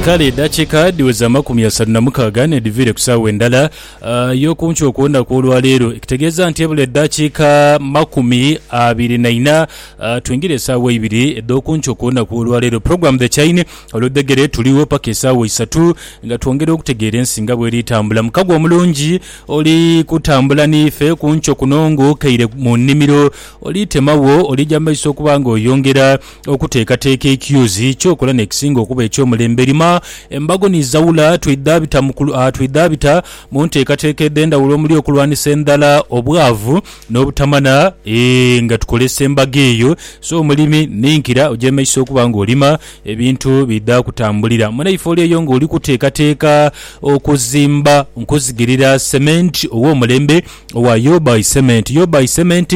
kale dakiika diweza 36 nedivire ku ssaawa endala y'okunca okuwona kw'olwaleero ekitegeeza nti ebula eddakiika 24 twingire essaawa 2 edd'okunca okuwona kw'olwaleero program the chine olw'eddegere tuliwo paka essaawa 3 nga twongera okutegeera ensinga bw'eritambula. Mukago omulungi oli kutambula n'ife kunca kuno ng'okeire mu nnimiro oli temawo oli jamaiso okuba ng'oyongera okuteekateeka ekyuzi kyokola nekisinga okuba eky'omulembe lima embago nizawula twiddaabita mu nteekateeka edd'endawulo omuli okulwanisa endala obwavu n'obutamana nga tukolesa embaga eyo so omulimi ninkira ojemaiso okuba ng'olima ebintu bidda kutambulira munaifooli eyo ng'oli kuteekateeka okuzimba nkuzigirira cement ow'omulembe owa Yobai Cement. Yobai Cement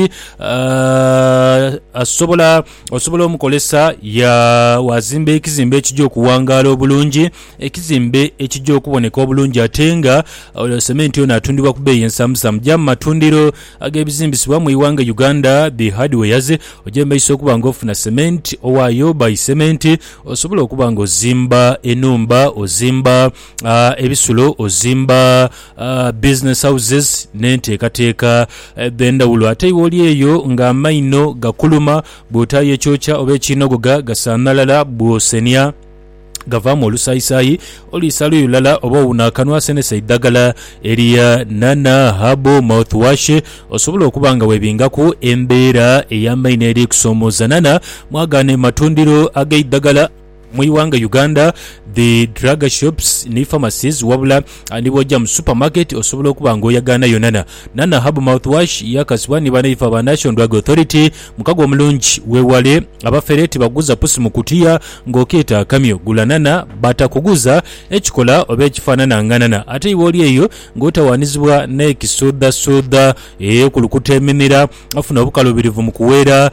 osobola omukolesa ya wazimba ekizimbe ekijja okuwangaala obulungi ekizimbe ekijja okuboneka obulungi ate nga cement yona atundibwa ku bbeeyi ensamusamu gya mu matundiro ag'ebizimbisibwa mu iwanga Uganda the hardwares ojemaiso okuba ng'ofuna cement owa Yobai Cement osobola okuba ng'ozimba enumba ozimba ebisulo ozimba business houses n'enteekateeka b'endawulo ate iwooli eyo ng'amaino gakuluma bw'otaayo ekyokya oba ekinogoga gasaanalala bw'osenya gavaamu olusaayisayi oliisa luyulala oba owunaakanwa senesa eddagala eriya nana habo mouthwash osobola okuba nga webingaku embeera ey'amaino eri kusoomooza nana mwagaana ematundiro ag'eddagala mu iwanga Uganda the drug shops ni pharmacies wabula nibwojja mu supermarket osobola okuba ng'oyagaana yonana nana habo mouthwash yakasibwa ni banaifa ba National Drug Authority. Mukago omulungi weewale abafereti baguza pusi mu kutiya ng'okeeta akamyo gula nana batakuguza ekikola oba ekifaanananganana ate iwooli eyo ng'otawaanizibwa n'ekisooda ku lukuta eminira ofuna obukalubirivu mu kuweera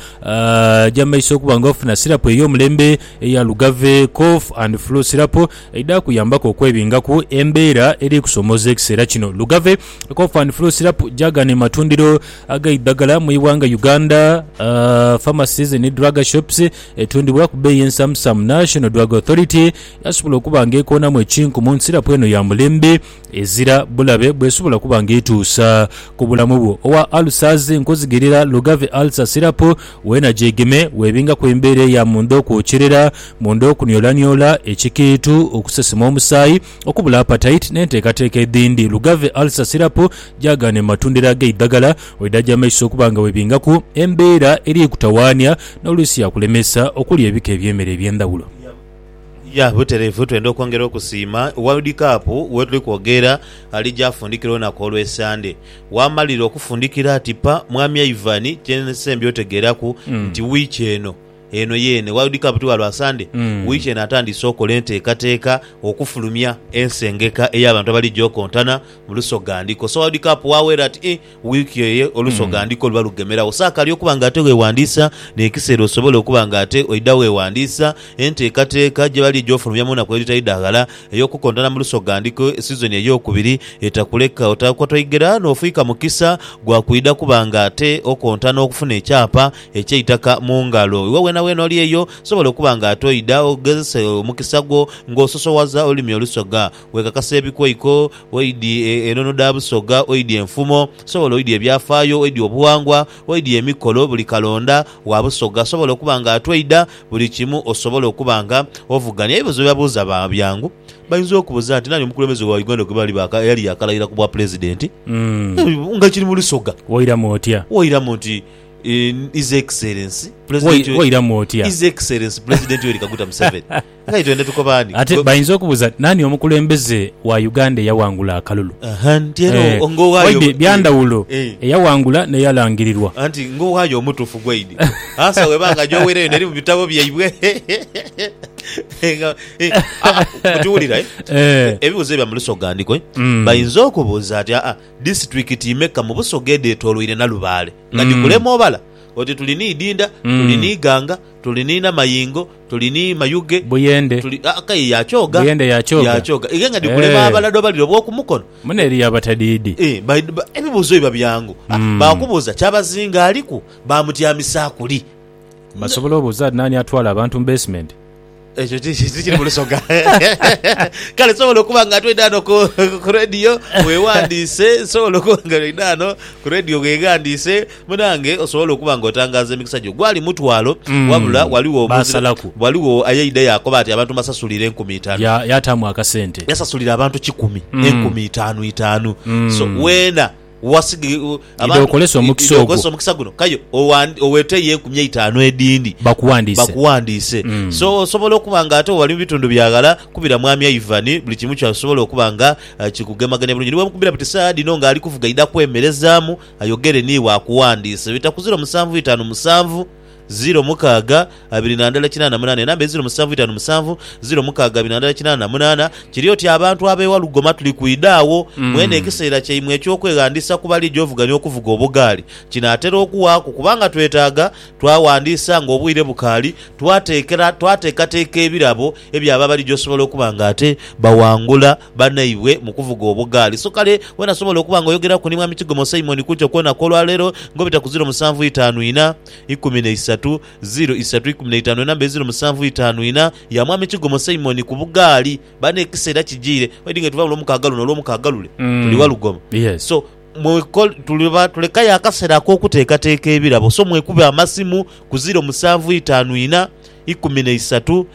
jamaiso okuba ng'ofuna sirapu ey'omulembe eya Lugave cough and flu syrup eida kuyambako okwebingaku embeera eri kusomoza ekiseera kino. Lugave cough and flu syrup jagane matundiro ag'eddagala mu iwanga Uganda pharmacies ne drug shops etundibwa ku bbeeyi ensamusamu. National Drug Authority yasobola okuba ng'ekoonamu ekinku mu syrup eno ya mulembe ezira bulabe bwesobola kuba ng'etuusa ku bulamu bwo owa ulcers nkuzigirira Lugave ulcer syrup wena jegeme webinga ku embeera ya munda okwokyerera munda okunyolanyola ekikiitu okusesema omusaayi okubula appetite n'enteekateeka eddindi. Lugave ulcer syrup jagane matundiro ag'eddagala wedajja amaiso okuba nga webingaku embeera eri kutawaanya n'oluusi yakulemesa okulya ebika eby'emmere eby'endawulo. Ya buterevu twenda okwongera okusiima World Cup wetuli kwogera alijja afundikira olunaku olw'Essande wamalira okufundikira atipa mwami Ivan kyensembi otegeeraku nti wiiki eno yene World Cup tuwalwa Sunday wiiki eno atandise okola enteekateeka okufulumya ensengeka ey'abantu abalijja okontana mu Lusogandiko. So World Cup waweera ati wiiki eyo Olusogandiko luba lugemerawo saakali okuba nga ate weewandiisa n'ekiseera osobola okuba nga ate oidda weewandiisa enteekateeka gye balijja ofulumya mu nnaku eritayidagala ey'okukontana mu Lusogandiko esizoni ey'okubiri etakuleka otakwatoyigera n'ofuika mukisa gwakwida kuba nga ate okontana okufuna ekyapa eky'eitaka mu ngalo. Iwe wena oli eyo sobola okuba nga atoyida ogezesa omukisa gwo ng'ososowaza olulimi olusoga wekakasa ebikweiko oidi enono da busoga oidi enfumo sobola oidi ebyafaayo oidi obuwangwa oidi emikolo buli kalonda wa busoga sobola okuba nga atoyida buli kimu osobola okuba nga ovuganya ebibuzo byabuuza byangu bayinza okubuuza nti nani omukulembeze wa Uganda gwe bali yali yakalayira ku bwa pulezidenti nga kiri mu Lusoga woyiramu nti His Excellency President His Excellency President Yoweri Kaguta Museveni akaitwende tukobani ate bayinza okubuuza nani omukulembeze wa Uganda yawangula akalulu ntero ngowayo byandawulo eyawangula ne yalangirirwa anti ngowayo omutufu gwaidi asa webanga jowereyo neri mu bitabo byaibwe kutuulira ebibuzo ebya mu Lusogandiko bayinza okubuuza ati district imeka mu Busogede etolwire na Lubaale nga ndikulema obala oti tulini Idinda tulini Iganga tulini na Mayingo tulini Mayuge Buyende akayi yachoga Buyende yachoga igenga ndikulema abalado baliro bwokumukono muneri yabatadidi ebibuzo ebyo byangu bakubuuza kyabazinga aliku bamutyamisa akuli basobola obuuza nani atwala abantu mu basement ekyo kiri mu lusoga kale sobola okuba nga twedano ku radio wewandiise sobola okuba nga twedano ku radio wegandiise munange osobola okuba nga otangaza emikisa gyo gwali mutwalo wabula waliwo ayeyida yakoba ati abantu basasulira 15,000 yatamu akasente yasasulira abantu 10 15,000 so wena okolesa omukisa guno kayo oweteye 15,000 edindi bakuwandiise so osobola okuba nga ate wali mu bitundu byagala kubira mwami Ivan buli kimu kyasobola okuba nga kikugemaganya bulungi niwe mukubira biti saadi no nga ali kuvuga ida kwemerezaamu ayogere niwe akuwandiise bitakuzira 757 06 2988 namba 0757 06 kiri oti abantu abewa Lugoma tuli kuidaawo mwene ekiseera kyaimwe ekyokwegandisa kubali gyovuganya okuvuga obugaali kinaatera okuwaako kubanga twetaaga twawandisa nga obwire bukaali twateekateeka ebirabo ebyaba bali gyosobola okuba nga ate bawangula banaibwe mu kuvuga obugaali so kale wena sobola okuba nga oyogera ku nimwa Mikigomo Simon kucyo kwona kolwalero ngobita ku 0754 13 0 namba 0754 ya mwami Kigomo Simon ku bugaali bane ekiseera kijire wedinga tuva olw'omukagalule tuli wa Lugoma so tuleka yakasera ak'okuteekateeka ebirabo so mwekube amasimu ku 0754 13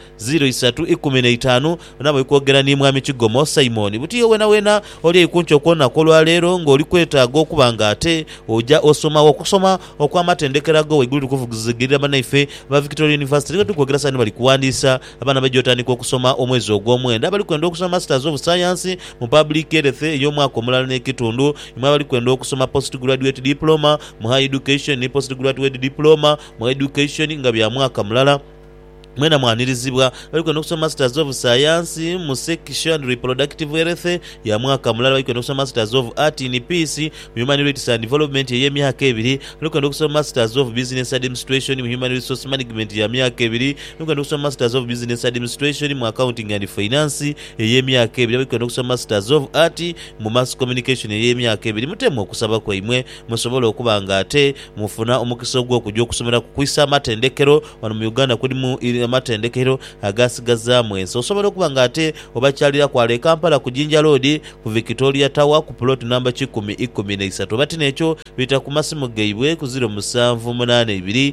03 nabo ikwogera ni mwami Kigomo Simon butiyo wena oli ikuncho kwona kolwalero ng'oli kwetaaga okuba nga ate ojja okusoma okwamatendekera go weigulu tukuvugizigirira banaife ba Victoria University ngo tukwogera sani bali kuwandiisa abana bajotandika okusoma omwezi ogw'omwenda abali kwenda okusoma Masters of Science mu Public Health ey'omwaka omulala n'ekitundu imwe abali kwenda okusoma Postgraduate Diploma mu High Education ne Postgraduate Diploma mu Education nga bya mwaka mulala mwena mwanirizibwa bali kwenda okusoma Masters of Science mu Section Reproductive Health ya mwaka mulala bali kwenda okusoma Masters of Art in Peace mu Human Rights and Development y'emyaka 2 bali kwenda okusoma Masters of Business Administration mu Human Resource Management ya myaka 2 bali kwenda okusoma Masters of Business Administration mu Accounting and Finance y'emyaka 2 bali kwenda okusoma Masters of Art mu Mass Communication y'emyaka 2 mutemu okusaba kwa imwe musobola okuba nga ate mufuna omukisa gw'okujja okusomera kukwisa amatendekero wano mu Uganda kuli mu amatendekero agasigaza mwenso osobola okuba nga ate obakyalira kwale Kampala ku Jinja Road ku Victoria Tower ku plot number 1013 bati nekyo bita ku masimu geibwe ku 0782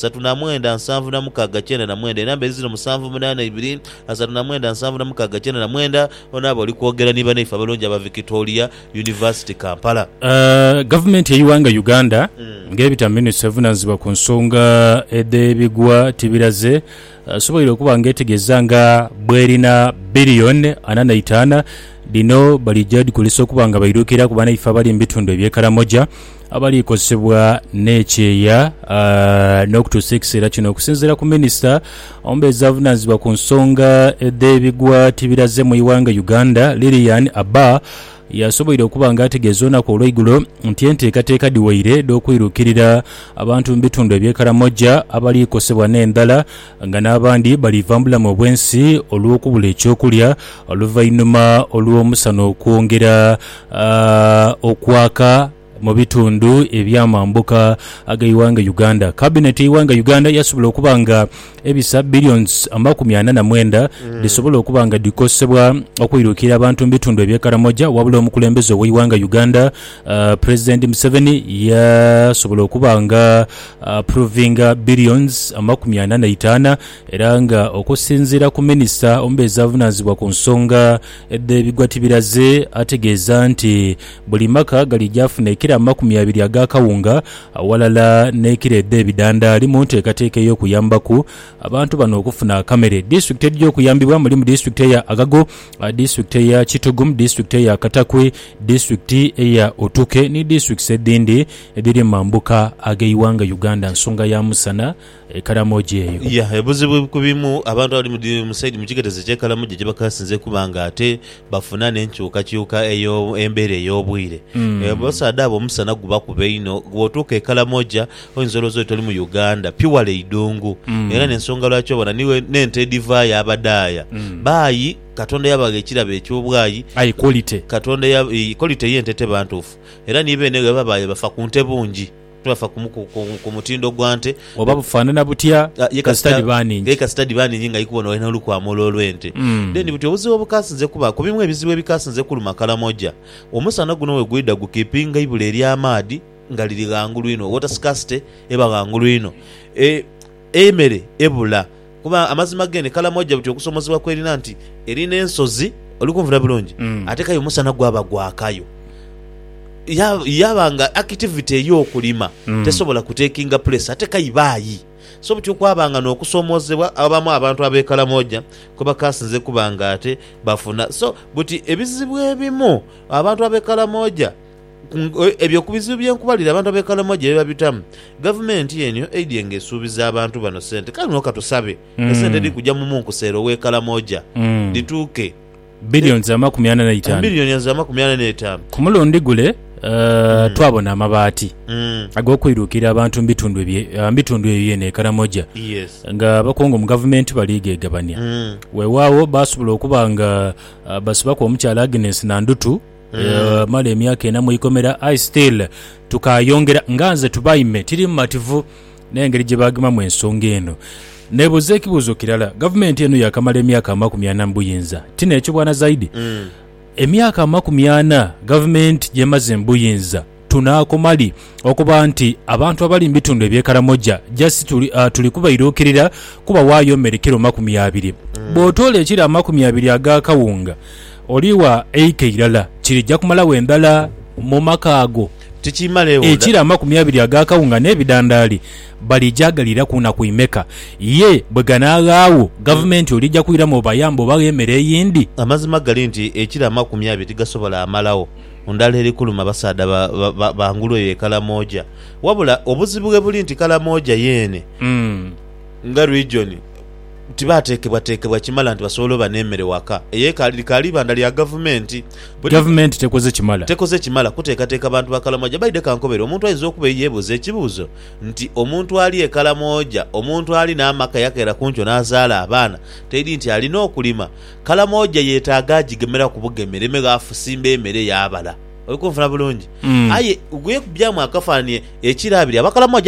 39 namba 0782 39 onabo oli kwogera niba naifa balonja ba Victoria University Kampala government eyiwanga Uganda ng'ebita minister evunanyizibwa ku nsonga ed'ebigwa tibiraze sobola okuba ngaetegeeza nga bwerina billion 45 dino balijja dikulisa okuba nga bairukira ku banaifa bali mu bitundu ebyekalamoja abali kozesebwa n'ekyeya n'okutuusa ekiseera kino okusinziira ku minisita omubeezi avunaanyizibwa ku nsonga ed'ebigwa tibiraze mu iwanga Uganda Lilian Abba yasoboire okuba nga ategeeza olunaku olw'eigulo nti enteekateeka diwaire d'okwirukirira abantu mu bitundu ebyekalamoja abali kosebwa n'endala nga n'abandi baliva mu bulamu obw'ensi olw'okubula ekyokulya oluvannyuma olw'omusana okwongera okwaka mu bitundu ebyamambuka ag'eiwanga Uganda. Cabinet y'eiwanga Uganda yasobola okuba nga ebisa billions 49 lisobola okuba nga dikosebwa okwirukira abantu mu bitundu ebyekalamoja wabula omukulembeze w'eiwanga Uganda President Museveni yasobola okuba nga provinga billions 45 era nga okusinziira ku minisita omubeezi avunaanyizibwa ku nsonga ed'ebigwa tibiraze ategeeza nti buli maka gali gyafuna ekira 20 ag'akawunga awalala n'ekira ed'ebidandaali mu nteekateeka ey'okuyambaku abantu bano okufuna kamere. Disitulikiti ejja okuyambibwa mulimu disitulikiti eya Agago, disitulikiti eya Kitugum, disitulikiti eya Katakwe, disitulikiti eya Otuke ne disitulikiti eddindi ediri mu mambuka ag'eiwanga Uganda nsonga ya musana ekalamoja eyo. Ebuzibu kubimu abantu abali mu saidi mu kigetezo ky'ekalamoja gye bakasinze kubanga ate bafuna n'enkyukakyuka embeera ey'obwire. Basaadde omusana guba kubeino gwotuuka ekalamoja oyinza olowooza toli mu Uganda piwale idungu era n'ensonga lwaki obona niwe n'ente divaayo abadaaya baayi Katonda yabaga ekirabo eky'obwayi quality Katonda quality y'ente tebantuufu era nibe ne babaye bafa ku nte bungi tubafa ku mutindo gwante oba bufaanana butya kasitadi baningi kasitadi baningi nga ikubona olina olukwamula olw'ente then buti obuzibu obukasinze kuba ku bimu ebizibu ebikasinze kuluma Karamoja omusana guno we gwidda gukipinga ibula ery'amaadi nga liri gangulu ino water scarcity eba gangulu ino emere ebula kuba amazima gene Karamoja buti okusomozebwa kw'erina nti erina ensozi olikumvira bulungi ate kayo omusana gwaba gwakayo yabanga activity ey'okulima tesobola kutekinga place ate kayibaayi so buti okwabanga n'okusomozebwa abamu abantu ab'e Karamoja kuba kasinze kubanga ate bafuna so buti ebizibu ebimu abantu ab'e Karamoja ebyo kubizibu byenkubalira abantu ab'e Karamoja bebabitamu gavumenti yenyo eidye esuubiza abantu bano sente kale n'okatusabe esente dikujja mu munkuseero w'e Karamoja lituuke bilioni za 45 ku mulundi gule twabona amabaati ag'okwiruukira abantu mu bitundu ebyo ne Karamoja nga bakongo mu gavumenti baliigegabanya weewaawo basobola okuba nga basibako omukyala Agnes Nandutu mala emyaka 4 mu ikomera still tukayongera nga nze tubayime tiri mu mativu n'engeri gye bagimamu ensonga eno nebuze ekibuuzo kirala gavumenti eno yakamala emyaka 40 mu buyinza tina ekyo bwana zaidi emyaka 40 gavumenti gyemaze mu buyinza tunaakomali okuba nti abantu abali mu bitundu eby'e Karamoja just tuli kubairuukirira kuba waayo mmere kiro 20 bw'otoola ekiri 20 ag'akawunga oliwa eika irala kirijja kumalawo endala mu maka ago ekiri 20 ag'akawunga n'ebidandaali balijagalira kuna kuimeka ye bwe ganaagaawo gavumenti olijja kuyira mu bayambo oba emmere eyindi amazima gali nti ekiri 20 tigasobola amalawo ondala eri kuluma basaada bangulu eyo e Karamoja wabula obuzibu bwe buli nti Karamoja yeene nga region tibateekebwa kimala nti basobola oba n'emmere waka kalibanda lya gavumenti tekoze kimala kuteekateeka abantu ba Karamoja baide kankobere omuntu ayinza okuba yeebuuza ekibuuzo nti omuntu ali e Karamoja omuntu ali n'amaka yakeera kunjo n'azaala abaana teri nti alina okulima Karamoja yeetaaga agigemera ku bugemere emmere afusimba emmere y'abala olikunfuna bulungi aye gwekubyamu akafaanyi ekirabiri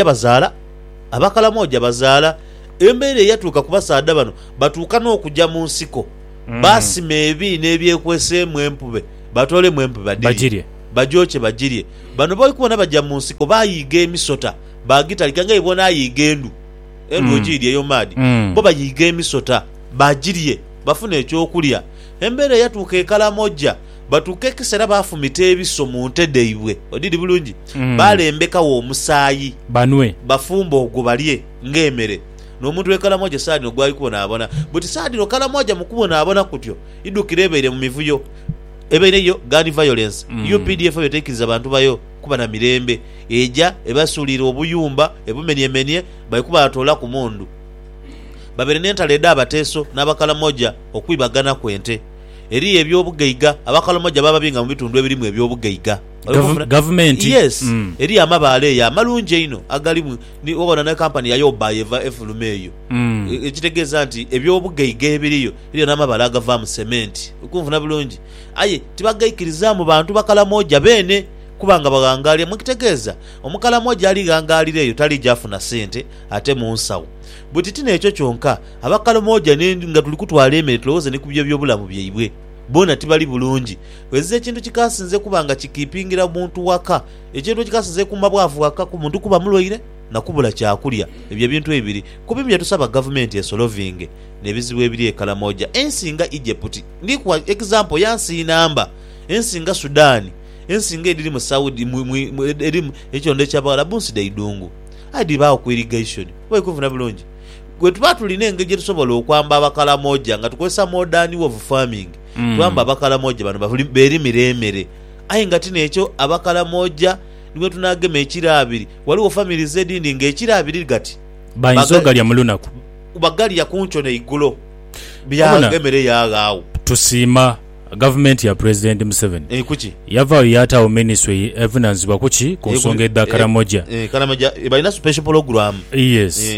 abakalamoja bazaala embeera eyatuuka ku basaada bano batuuka n'okujja mu nsiko basima ebiina ebyekweseemu empube batolemu empube bajooke bagirye bano balikubona bajja mu nsiko bayiga emisota bagitalika nga ebona ayiga endu ogiryeyo maadi bo bayiga emisota bagirye bafuna ekyokulya embeera eyatuuka e Karamoja batuuka ekiseera bafumita ebiso mu ntedeibwe odiri bulungi balembekawo omusaayi banwe bafumba ogwo balye ng'emere n'omuntu w'e Karamoja saadino gwali kubonaabona buti saadino Karamoja mu kubonaabona kutyo iddukira ebeire mu mivuyo ebeireyo gun violence UPDF ebeteekiriza abantu bayo kuba na mirembe ejja ebasuulira obuyumba ebumenyemenye balikuba batoola ku mundu babere n'entalo edda abateeso n'abakalamoja okwibagana kw'ente eri ebyobugaiga abakalamoja baba binga mu bitundu ebirimu ebyobugaiga government eri amabaale eyo amalungi eino agalimu wabona ne kampani yayoba eva efulumeeyo ekitegeeza nti ebyobugaiga ebiriyo eri n'amabaale agavaamu sementi okunfuna bulungi aye tibagaikiriza mu bantu bakalamoja bene kubanga bagangalya mukitegeeza omukalamoja ali gangalira eyo tali jafuna sente ate mu nsawo buti tina ekyo kyonka abakalamoja nga tuli kutwala emere tulowooze ne ku byo byobulamu byaibwe bona tibali bulungi wezze ekintu kikasinze kubanga kikipingira muntu waka ekintu kikasinze kumabwavu waka ku muntu kuba mulwaire nakubula kyakulya ebyo ebintu ebiri kubimya tusaba gavumenti esolovinge nebizibu ebiri e Karamoja ensinga Egypt ndi kwa example yansi namba ensinga Sudani ensinga ediri mu Saudi eri ekyonde ky'Abarabu nsida idungu adi bawo ku irrigation bwe kuvuna bulungi gwe tuba tulina engeri tusobola okwamba abakalamoja nga tukozesa modern way of farming twamba abakalamoja bano beri miremere aye nga tina ekyo abakalamoja niwe tunagema ekirabiri waliwo families edindi ng'ekirabiri gati bayinzogalya mu lunaku bagalya kuncho ne igulo byagemere yagaawo tusiima government ya President Museveni kuki yavaayo yatawo ministry evunaanzibwa kuki ku nsonga edda Karamoja Karamoja balina special program yes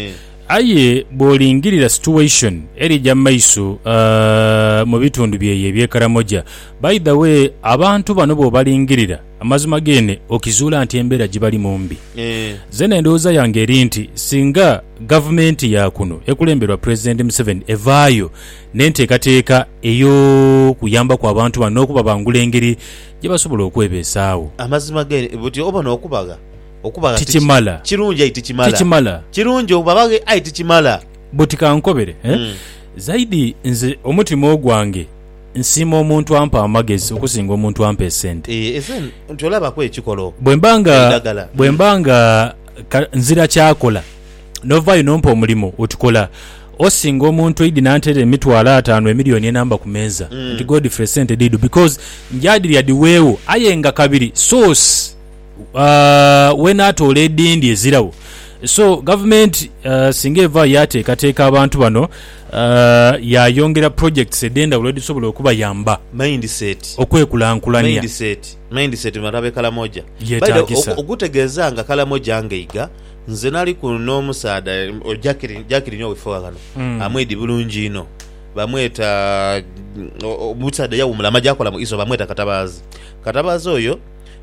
aye bw'olingirira situation erijja maiso mu bitundu byeye ebyekaramoja. By the way, abantu bano bw'obalingirira amazima gene okizuula nti embeera gibali mu mbi. Zena endowooza yange eri nti singa gavumenti ya kuno ekulemberwa President Museveni evaayo n'enteekateeka ey'okuyamba ku abantu bano n'okuba bangula engeri gye basobola okwebeesaawo. Amazima gene buti oba n'okubaga tikimala kirungi ayi tikimala kirungi obabage ayi tikimala buti kankobere zaidi nze omutima ogwange nsima omuntu ampa amagezi okusinga omuntu ampa esente. Nti olabako ekikolo bwembanga nzira kyakola novaayo nompa omulimu otukola osinga omuntu idi nantere emitwalo 5 emiliyoni enamba ku meeza nti Godfrey sente didu because njadiri yadiweewo ayenga kabiri source wenatoola eddindi ezirawo. So government singa eva yateekateeka abantu bano yayongera projects edenda uledi sobola okubayamba mindset okwekulankulanya mindset matabe Kalamoja okutegeeza nga Kalamoja ngeiga nze nali kuno omusaada Jacqueline nyo before kano amwedi bulungi ino bamweta omusaada yawumula majakola mu iso bamweta Katabazi oyo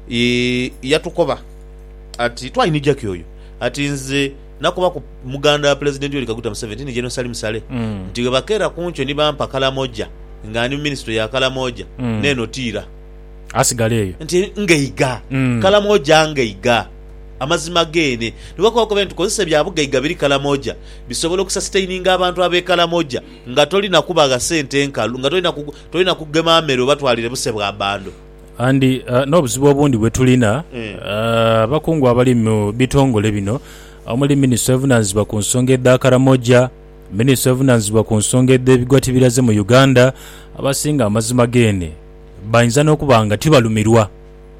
yatukoba ati twayini Jackie oyo ati nze nakuba ku muganda president Yoweri Kaguta Museveni ni General Salim Saleh nti bakera kuncho ni bampa Kalamoja ngani ministry ya Kalamoja neno tira asigaleyo nti ngeiga Kalamoja ngeiga amazima gene nibako bakobentu kozese byabugaiga biri Kalamoja bisobola okusustaininga abantu abe Kalamoja nga toli nakubaga sente enkalu nga toli nakugema amero batwalire busebwa bando andi n'obuzibu obundi bwe tulina abakungu abali mu bitongole bino omuli Minister of Finance ku nsonga edda Karamoja, Minister of Finance ku nsonga edda ebigwati biraze mu Uganda, abasinga amazima gene bayinza n'okubanga tibalumirwa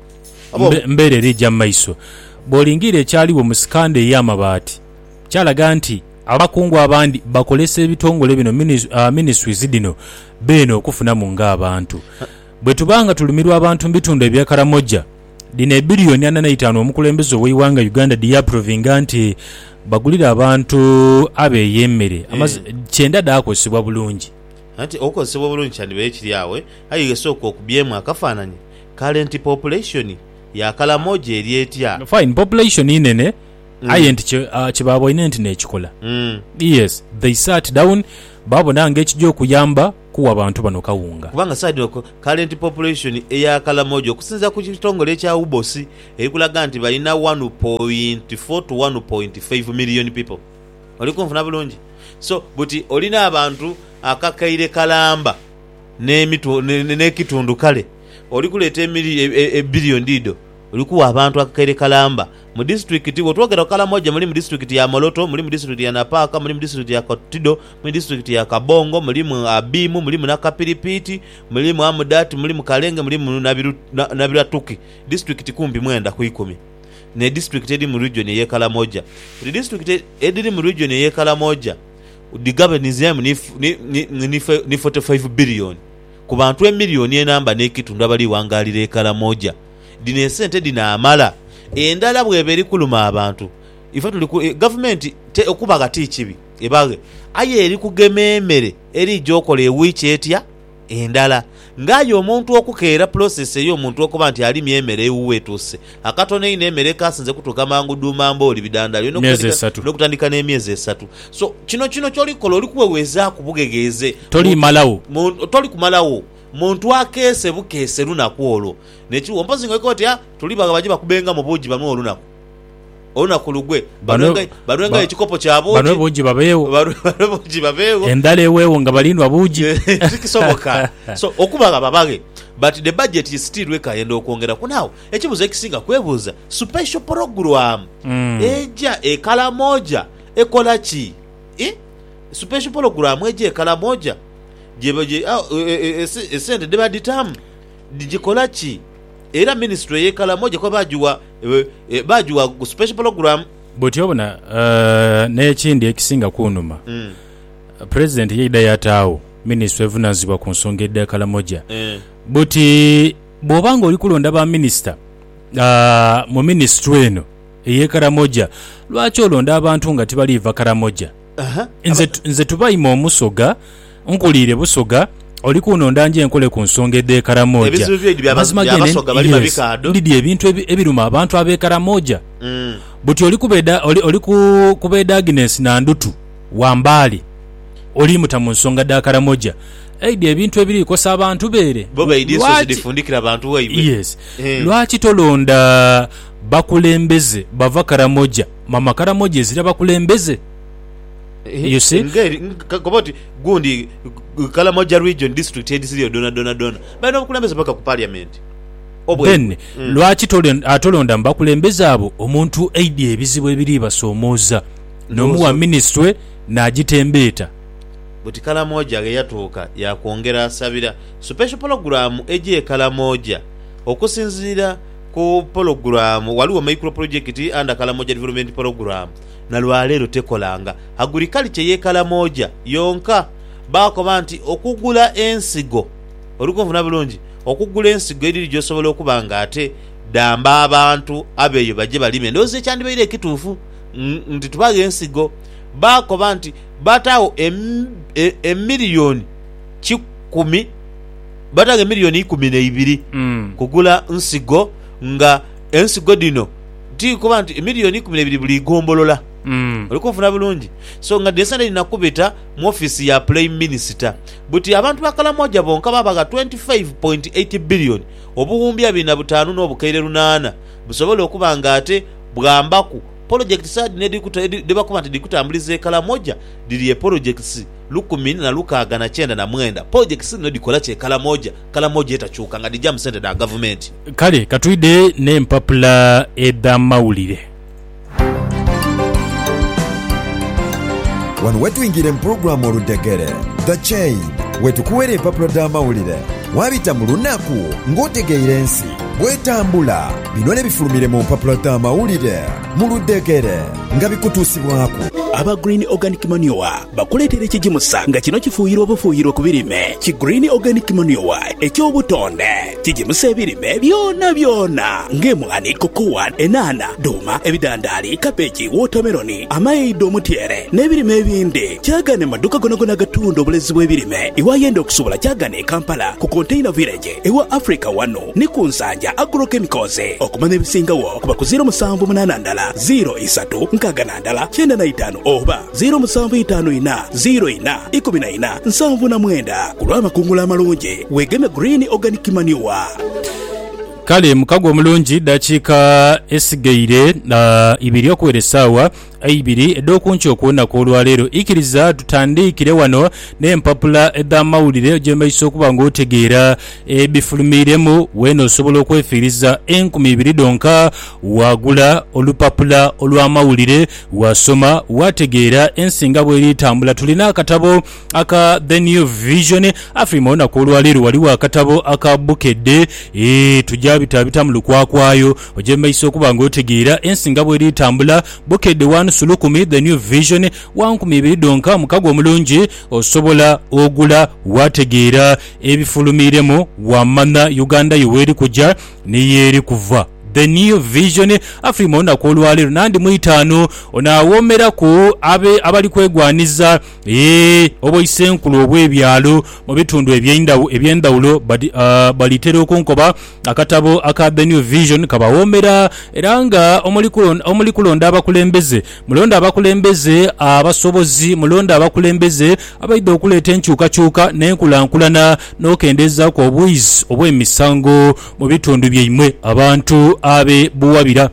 mbeera erijja mu maiso. Bw'olingira ekyaliwo mu sikande ey'amabaati kyalaga nti abakungu abandi bakolesa ebitongole bino ministries dino beno okufunamu ng'abantu. Bwe tubanga tulumirwa abantu mu bitundu ebya Karamoja dina ebiliyoni 45 omukulembeze ow'eiwanga Uganda diyaprovinga nti bagulira abantu abeeyemmere kyenda daakosebwa bulungi anti okosebwa bulungi kyandibere kiri awe ayigesooka okubyemu akafaananyi current population ya Karamoja eri etya fine population inene aye nti kyebaboine nti nekikola yes they sat down babona ng'ekijja okuyamba kuwa abantu bano kawunga kubanga side current population eya Karamoja okusinza ku kitongole ekya Ubosi ekulaga nti balina 1.4 to 1.5 million people oli konfuna bulungi so buti olina abantu akakaire kalamba n'ekitundu kale oli kuleeta ebiliyon dido oli kuwa abantu akakaire kalamba mu district wotwogera Karamoja muri mu district ya Moloto muri mu district ya Napaka muri mu district ya Kotido muri district ya Kabongo muri mu Abimu muri mu Nakapiripiti muri mu Amudati muri mu Kalenge muri mu Nabiratuki district kumbi mwenda ku 10 ne district edi mu region ye Karamoja the district edi mu region ye Karamoja the governance yam ni 45 billion ku bantu emiliyoni enamba n'ekitundu abali wangalire Karamoja dine sente dina amala endala bweberi kuluma abantu ifa tuli government okubaga tikibi ebage aye eri kugememere eri jokola ewichi etya endala ngayo omuntu okukeera process eyo omuntu okuba nti ali myemere ewetuse akatone ine emere kasinze kutuka mangu dumambo oli bidandalyo nokutandika n'emyezi 3 so kino kyoli kola oli kuweweza kubugegeze toli kumalawo muntu akese bukese lunaku olwo nekiwo mpozi ngo koti tuli bagabaji bakubenga mu buji bamwe olunaku lugwe balwenga ekikopo kyabo bano buji babeewo endala eweewo nga balinwa buji tikisoboka so okubaga babage but the budget is still wekayenda okwongera kunawo ekibuzo ekisinga kwebuuza special program eja Karamoja ekola ki special program eja Karamoja jebaje sente deba ditamu dijikola ki era ministry ye Karamoja kwa bajuwa special program boti obona n'ekindi ekisinga kunuma president yeida yataawo ministry of finance ku nsonga edda Karamoja boti bw'obanga oli kulonda ba minister mu ministry eno eye Karamoja lwaki olonda abantu nga tibaliva Karamoja nze tubayima omusoga nkulire Busoga oli kunonda nje enkole ku nsonga edde Karamoja ndidi ebintu ebiruma abantu ab'e Karamoja buti oli kubeda Agnes Nandutu Wambali oli mutamu nsonga da Karamoja eidi ebintu ebiri kosa abantu bere bobe idiso zidifundikira abantu waiwe yes lwaki tolonda bakulembeze bava Karamoja mama Karamoja ezira bakulembeze you see koboti gundi Karamoja region district edisirio dona bano bakulembeze paka ku parliament Ben lwaki tolonda bakulembeze abo omuntu eidi ebizibu ebiri basoomoza nomuwa ministry nagitembeeta buti Karamoja yatuuka yakwongera sabira special program eje Karamoja okusinzira ku program waliwo micro project under Karamoja development program na lwalero tekolanga agriculture ye Karamoja yonka bakoba nti okugula ensigo olukonfuna bulungi okugula ensigo eri josobola okubanga ate damba abantu abeyo baje balime ndoze kyandibaire ekituufu nti tubaga ensigo bakoba nti batawo emiliyoni 10 bataga miliyoni 12 kugula nsigo nga ensigo dino tikuba nti miliyoni 12 buli gombolola olikufuna bulungi so nga desande nakubita mu office ya prime minister buti abantu ba Karamoja bonka babaga 25.8 billion obuwumbi 25 n'obukaire 8 busobola okubanga ate bwambaku project side nebakuba nti dikutambulize Karamoja diriye projects 10 na mwenda projects nedikola kye Karamoja etakyuka nga dijja mu center da government kale katuide n'empapula ed'amawulire wano wetuyingira mu programu oludegere The Chain wetukuwera empapula d'amawulire wabita mu lunaku ng'otegeera ensi bwetambula bino ne bifulumire mu mpapula d'amawulire mu ludegere nga bikutuusibwako aba Green Organic Manure bakuleetera ekigimusa nga kino kifuuyirwa obufuuyirwa ku birime ki Green Organic Manure ekyobutonde kigimusa ebirime byonna ng'emwani kokowa enana duma ebidandaali kapeji watermeloni amayidi omutyere n'ebirime ebindi kyagane maduka gonagona gatunda obulezi bw'ebirime iwayenda okusobola kyagane Kampala ku Container Village ewa Africa wano ne ku nsanja agrochemicals okumanya ebisingawo kuba ku 0782 03 oba 0754 kulw'amakungula amalungi wegeme Green Organic Manure. kale mukago omulungi dakiika esigaire ibiri okuwera essaawa ibiri edd'okunki okuwonako olwaleero ikiriza tutandikire wano n'empapula ed'amawulire gyembaisa okuba ng'otegeera ebifulumiremu weno osobola okwefiiriza 2000 donka wagula olupapula olw'amawulire wasoma wategeera ensinga bw'eritambula tulina akatabo aka The New Vision afirima onako olwaleero waliwo akatabo aka bukedde tujja bitabita mu lukwakwayo ogyembaisa okuba ng'otegeera ensinga bw'eritambula bukedde 1/10 The New Vision 1200 donka mukago omulungi osobola ogula wategeera ebifulumiremu wamanya Uganda yoweri kujja niyeri kuva The New Vision afirima onako olwaleero nandi mu 5 onaawomeraku abali kwegwaniza oboyise enkulu obw'ebyalo mu bitundu ebyendawulo balitera okunkoba akatabo aka The New Vision kabawoomera era nga omuli kulonda abakulembeze mulonda abakulembeze abasobozi mulonda abakulembeze abaidde okuleeta enkyukakyuka n'enkulankulana n'okendeza ku obwizi obw'emisango mu bitundu byaimwe abantu abe buwabira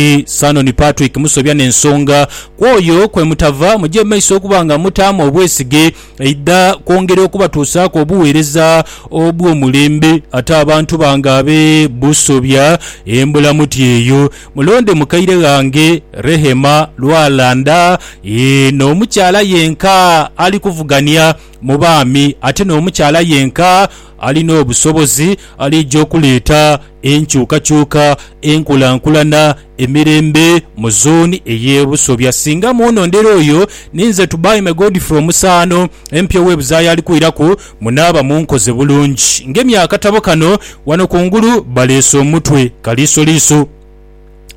Sanon Patrick musobya n'ensonga kwoyo kwe mutava mujje maiso okubanga mutamu obwesige idda kwongera okubatuusaako obuweereza obw'omulembe ate abantu bangabe busobya embulamuti eyo mulonde mukaire gange Rehema Lwalanda n'omukyala yenka ali kuvugania mu baami ate n'omukyala yenka alina obusobozi alijja okuleeta enkyukakyuka enkulankulana emirembe mu zooni ey'ebusobya singa muwonondera oyo ninze tubayi megodi from Musaano empya webuzaaya ali kwiraku munaaba munkoze bulungi ng'emyaka katabo kano wano kungulu baleesa omutwe kaliisoliiso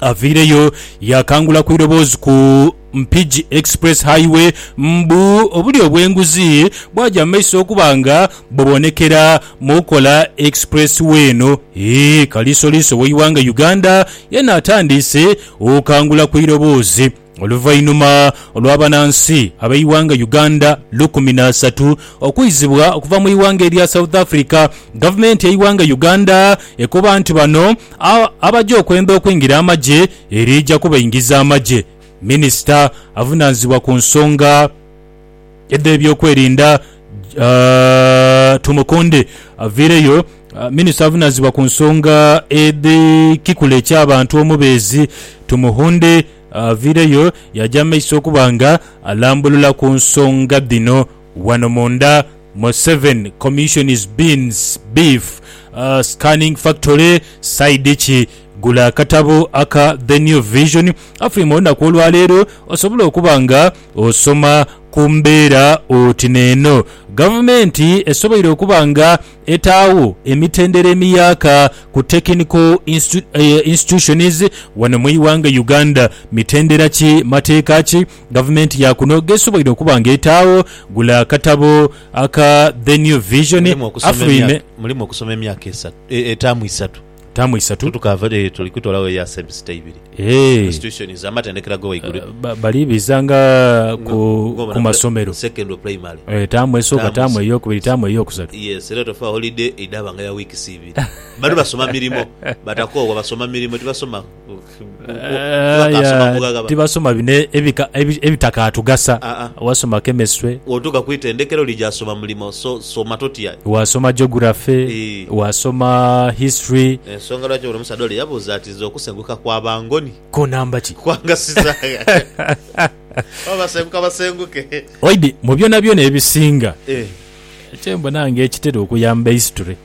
avireyo yakangula ku iroboozi ku Mpigi Express Highway mbu obuli obwenguzi bwaja maiso okubanga bobonekera mukola expressway eno kalisoliso weiwanga Uganda yena atandise okangula ku iroboozi oluvainuma olw'abanansi abayiwanga Uganda 13 okuyizibwa okuva mu iwanga erya South Africa. Government yayiwanga Uganda ekoba nti bano abajja okwemba okwingira amagye erijja kubayingiza amagye. Minister avunanzibwa ku nsonga ed'ebyokwerinda Tumukunde avireyo. Minister avunanzibwa ku nsonga ed'ekikula eky'abantu omubeezi Tumuhunde avireyo yajja maiso okubanga alambulula ku nsonga dino wano munda mo 7 commission is beef scanning factory side chi gula katabo aka the new vision afirima olunaku olwaleero osobola okubanga osoma kumbeera otineno gavumenti esoboire okubanga etaawo emitendera emiyaka ku technical institutions wano mu iwanga Uganda. Mitendera ki mateeka ki gavumenti yakuno gesoboire okubanga etaawo gula katabo aka the new vision afirime mulimu okusoma emyaka 3 tamu 3 tukavade tulikutolawo ya semester 2 institutions amatendekera go waiguru bali bizanga ku masomero second primary tamu esooka tamu eyokubiri tamu eyokusatu yes leto for holiday idabanga ya week 2 bado basoma milimo batakowa basoma milimo tibasoma tibasoma bine ebitaka atugasa wasoma chemistry otuka kuitendekero lijasoma mulimo so matoti ya wasoma geography wasoma history songa lwacho olomusadoli yabuza ati zokusenguka kwa bangoni ko namba ki kwanga siza basenguka basenguke oidi mu byona byona ebisinga ekembo nange ekitero okuyamba history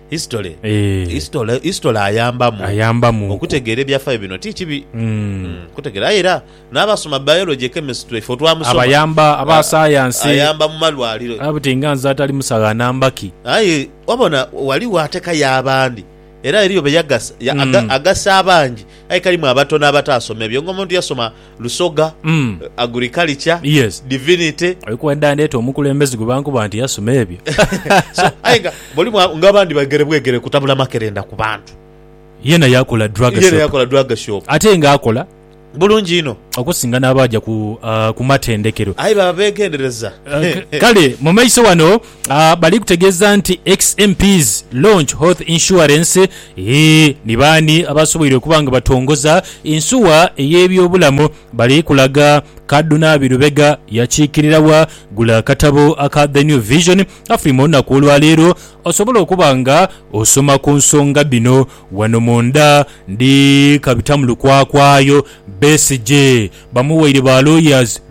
ayambamu okutegeera ebyafaayo bino tikibi kutegeera era n'abasoma biology chemistry fo twamusoma abayamba aba science ayamba mu malwaliro abutinga nza atali musaga nambaki aye wabona wali wateka y'abandi era eriyo beyagasa agasa abangi ayi kalimu abatono abatasoma ebyo ng'omuntu yasoma lusoga agriculture yes divinity alikwenda ndeeta omukulembezi gubankuba nti yasoma ebyo ayenga boli ng'abandi bagerebwegere kutabula makerenda ku bantu yena yakola drug shop ate nga akola bulungi ino okusinga n'abaja ku matendekero ayi baba begendereza kale mu maiso wano bali kutegeeza nti XMPs launch health insurance ni baani abasoboire okubanga batongoza ensuwa ey'ebyobulamu bali kulaga Kaduna Birubega yakiikirirawa gula katabo aka the new vision afirima olunaku olwaleero osobola okubanga osoma ku nsonga bino wano munda ndi kabitamu lukwakwayo Besigye bamuwaire ba lawyers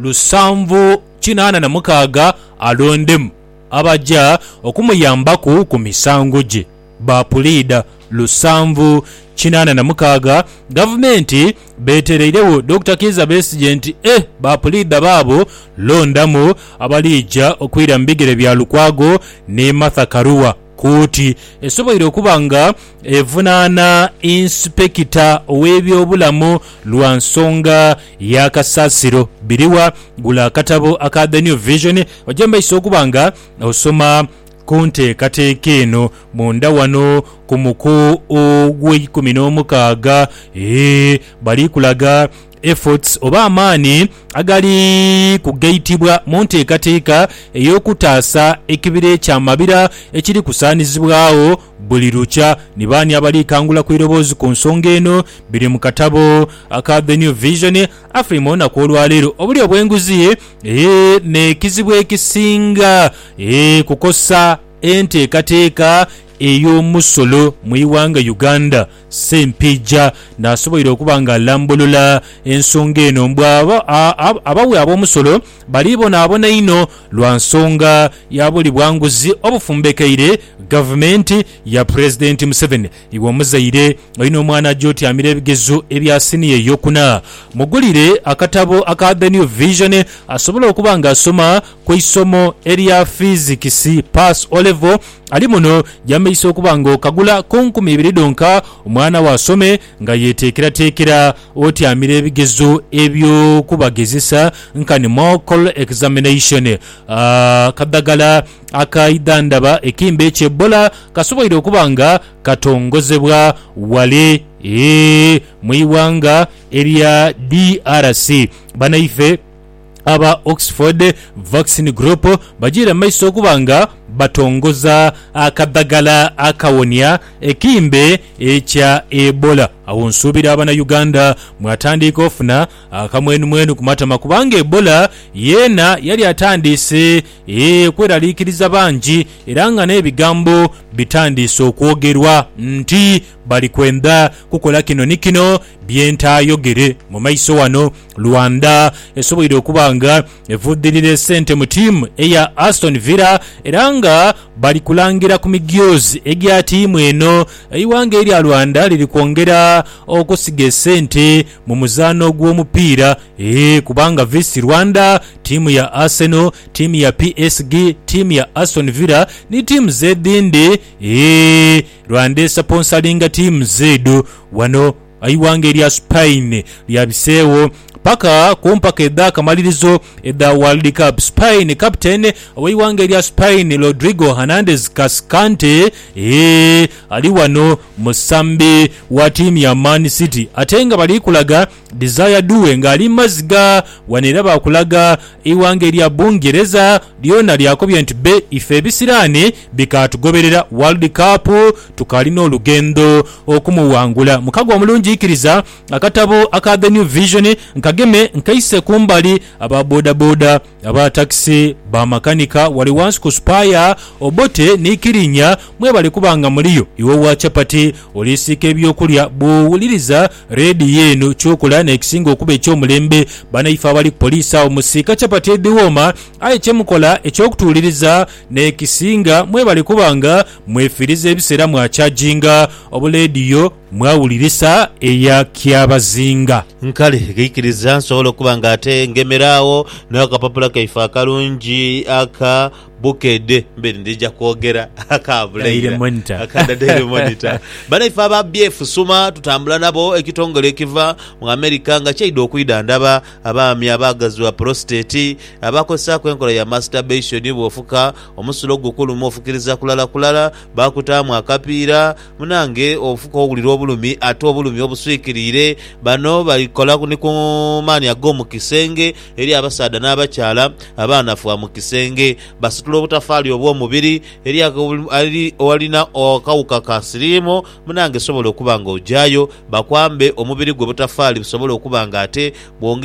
786 alondemu abajja okumuyambako ku misango gye bapulida 786 gavumenti betereirewo Dr. Kiza Besigye nti bapulida baabo londamu abalijja okwira mbigere bya Lukwago ne Martha Karua kooti esoboire okubanga evunaana inspector ow'ebyobulamu lwa nsonga ya Kasasiro biriwa gula katabo aka the new vision ojja maiso okubanga osoma kunteekateeka eno munda wano ku muku ogw'16 bali kulaga efforts oba amaani agali kugaitibwa mu nteekateeka ey'okutaasa ekibira ekyamabira ekiri kusaanizibwawo buli lukya ni baani abali kangula ku iroboozi ku nsonga eno biri mu katabo aka the new vision afirima olunaku olwaleero obuli obwenguzi n'ekizibu ekisinga kukosa enteekateeka ey'omusolo mu iwanga Uganda Sempija n'asoboire okubanga alambulula ensonga eno mbw abawe ab'omusolo bali bonaabona ino lwa nsonga ya buli bwanguzi obufumbekeire gavumenti ya President Museveni iwe omuzaire olina omwana ajja otyamira ebigezo ebya siniya ey'okuna mugulire akatabo aka the new vision asobola okubanga asoma ku isomo erya physics pass O level ali muno maiso okubanga okagula ku 20 donka omwana wasome nga yeteekerateekera otyamira ebigezo ebyokubagezesa nkani mock examination. Kadagala akaidandaba ekimbe eky'Ebola kasoboire okubanga katongozebwa wale mu iwanga erya DRC. Banaife aba Oxford Vaccine Group bajira maiso okubanga batongoza akadagala akawonya ekimbe ekya Ebola. Awo nsubira abana Uganda mwatandika ofuna akamwenu kumatama kubanga Ebola yena yali atandise kweralikiriza banji era nga n'ebigambo bitandise okwogerwa nti bali kwenda kukola kino byentayogere mu maiso wano. Rwanda esoboire okubanga evuddirire sente mu tiimu eya Aston Villa era nga bali kulangira ku migyozi egya tiimu eno. Iwanga erya Rwanda liri kwongera okusiga sente mu muzaano gw'omupiira kubanga Visi Rwanda, tiimu ya Arsenal, tiimu ya PSG, tiimu ya Aston Villa ni tiimu zedinde Rwanda sponsoringa tiimu zedu wano. Iwanga erya Spain lyabiseewo paka kumpaka edda kamalirizo edda World Cup. Spain captain owiwanga erya Spain Rodrigo Hernandez Cascante ali wano musambi wa timu ya Man City. Atenga bali kulaga Desire Due nga ali maziga wanera bakulaga iwanga erya Bungereza lyona lyakobye nti be ife bisirane bikatugoberera World Cup tukalina olugendo okumuwangula. Mukago omulungi ikiriza akatabo aka The New Vision nkageme nkaise kumbali aba boda aba taxi ba makanika wali wansi ku Spire Obote nikirinya mwe bali kubanga muliyo iwo wa chapati olisika ebyokulya buwuliriza ready yenu chokola na ekisingo okuba ekyomulembe banaifa bali police awo musika chapati ediwoma aye kyemukola ekyokutuliriza n'ekisinga mwe bali kubanga mwefiriza ebisera mwa charginga obulediyo mwawulirisa eya kyabazinga nkale gikiriza nsobola okubanga ate ngemerawo n'akapapula kaifa akalungi aka Bukede mbere ndija kwogera akabulaira akada Daily Monitor. Banaifa aba BF Suma tutambula nabo ekitongole ekiva mu America nga kyaido okuidandaba abaami abagazwa prostate abakosa kwenkola ya masturbation bofuka omusulo gukulu mufukiriza kulala bakutamu akapiira munange ofuka ogulira obulumi ate obulumi obuswikirire bano balikola ku mani ago mu kisenge eri abasada n'abakyala abanafu mu kisenge basutula obutafali obw'omubiri eri walina okawuka ka sirimu munange sobola okubanga ojayo bakwambe omubiri gwe butafali busobola okubanga ate bwonge